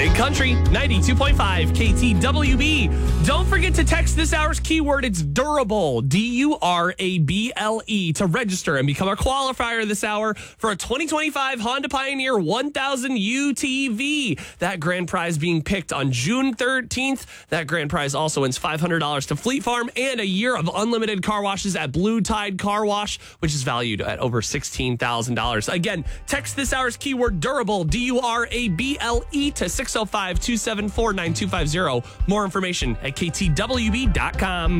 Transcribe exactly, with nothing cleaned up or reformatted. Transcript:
Big Country, ninety-two point five K T W B. Don't forget to text this hour's keyword. It's durable, D U R A B L E, to register and become a qualifier this hour for a twenty twenty-five Honda Pioneer one thousand U T V. That grand prize being picked on June thirteenth. That grand prize also wins five hundred dollars to Fleet Farm and a year of unlimited car washes at Blue Tide Car Wash, which is valued at over sixteen thousand dollars. Again, text this hour's keyword durable, D U R A B L E, to six oh five, two seven four, nine two five zero. More information at K T W B dot com.